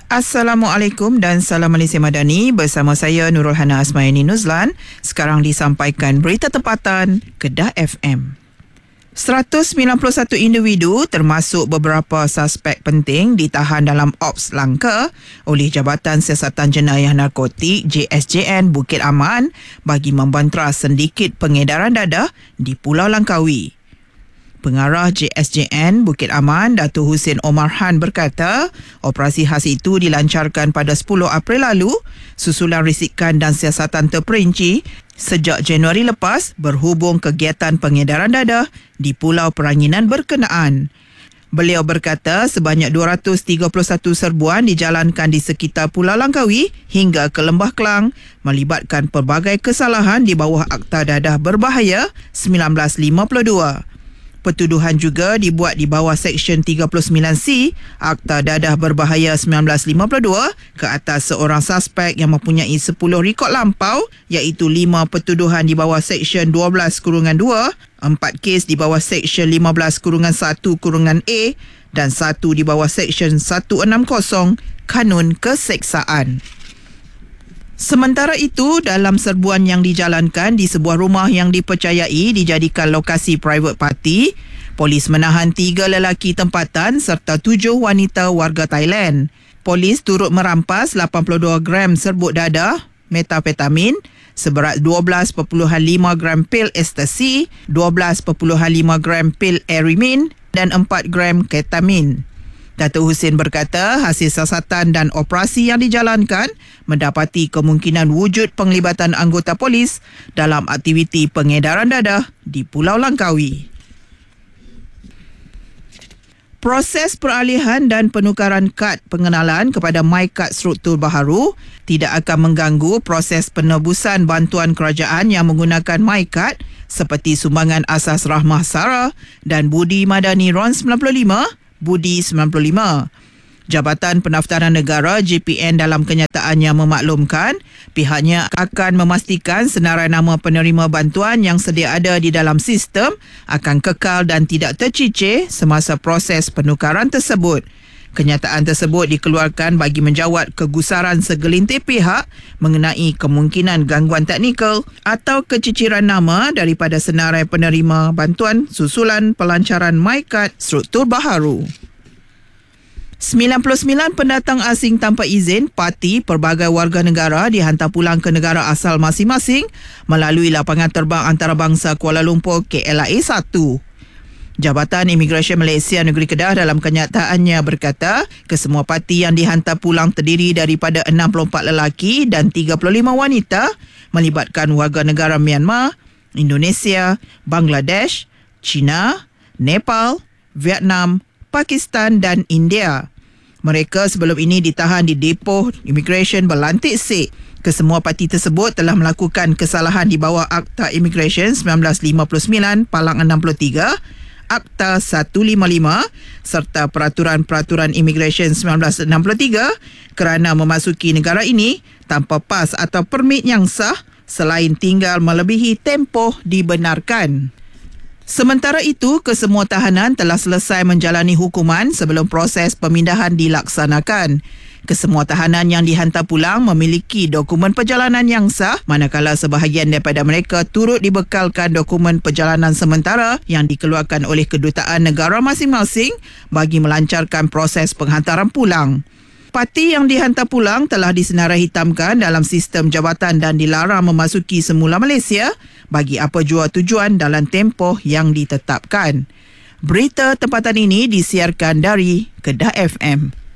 Assalamualaikum dan salam Malaysia Madani, bersama saya Nurul Hana Asmayani Nuzlan. Sekarang disampaikan berita tempatan Kedah FM. 191 individu termasuk beberapa suspek penting ditahan dalam ops langka oleh Jabatan Siasatan Jenayah Narkotik JSJN Bukit Aman bagi membantera sindiket pengedaran dadah di Pulau Langkawi. Pengarah JSJN Bukit Aman, Datuk Hussein Omar Han berkata, operasi khas itu dilancarkan pada 10 April lalu susulan risikan dan siasatan terperinci sejak Januari lepas berhubung kegiatan pengedaran dadah di Pulau Peranginan berkenaan. Beliau berkata sebanyak 231 serbuan dijalankan di sekitar Pulau Langkawi hingga ke Lembah Kelang melibatkan pelbagai kesalahan di bawah Akta Dadah Berbahaya 1952. Pertuduhan juga dibuat di bawah Seksyen 39C Akta Dadah Berbahaya 1952 ke atas seorang suspek yang mempunyai 10 rekod lampau, iaitu 5 pertuduhan di bawah Seksyen 12-2, 4 kes di bawah Seksyen 15-1-A dan 1 di bawah Seksyen 160 Kanun Keseksaan. Sementara itu, dalam serbuan yang dijalankan di sebuah rumah yang dipercayai dijadikan lokasi private party, polis menahan 3 lelaki tempatan serta 7 wanita warga Thailand. Polis turut merampas 82 gram serbuk dadah, metafetamin, seberat 12.5 gram pil ekstasi, 12.5 gram pil erimin dan 4 gram ketamin. Datuk Hussein berkata hasil siasatan dan operasi yang dijalankan mendapati kemungkinan wujud penglibatan anggota polis dalam aktiviti pengedaran dadah di Pulau Langkawi. Proses peralihan dan penukaran kad pengenalan kepada MyKad struktur baharu tidak akan mengganggu proses penebusan bantuan kerajaan yang menggunakan MyKad seperti sumbangan asas Rahmah Sarah dan Budi Madani RON 95, Budi 95. Jabatan Pendaftaran Negara JPN dalam kenyataannya memaklumkan pihaknya akan memastikan senarai nama penerima bantuan yang sedia ada di dalam sistem akan kekal dan tidak tercicir semasa proses penukaran tersebut. Kenyataan tersebut dikeluarkan bagi menjawab kegusaran segelintir pihak mengenai kemungkinan gangguan teknikal atau keciciran nama daripada senarai penerima bantuan susulan pelancaran MyKad struktur baharu. 99 pendatang asing tanpa izin parti pelbagai warga negara dihantar pulang ke negara asal masing-masing melalui lapangan terbang antarabangsa Kuala Lumpur KLIA 1. Jabatan Imigresen Malaysia Negeri Kedah dalam kenyataannya berkata, kesemua parti yang dihantar pulang terdiri daripada 64 lelaki dan 35 wanita melibatkan warga negara Myanmar, Indonesia, Bangladesh, China, Nepal, Vietnam, Pakistan dan India. Mereka sebelum ini ditahan di depo Imigresen Berlantik Sek. Kesemua parti tersebut telah melakukan kesalahan di bawah Akta Imigresen 1959 Palang 63, Akta 155 serta Peraturan-Peraturan Imigresen 1963 kerana memasuki negara ini tanpa pas atau permit yang sah selain tinggal melebihi tempoh dibenarkan. Sementara itu, kesemua tahanan telah selesai menjalani hukuman sebelum proses pemindahan dilaksanakan. Kesemua tahanan yang dihantar pulang memiliki dokumen perjalanan yang sah, manakala sebahagian daripada mereka turut dibekalkan dokumen perjalanan sementara yang dikeluarkan oleh kedutaan negara masing-masing bagi melancarkan proses penghantaran pulang. Parti yang dihantar pulang telah disenarai hitamkan dalam sistem jabatan dan dilarang memasuki semula Malaysia bagi apa jua tujuan dalam tempoh yang ditetapkan. Berita tempatan ini disiarkan dari Kedah FM.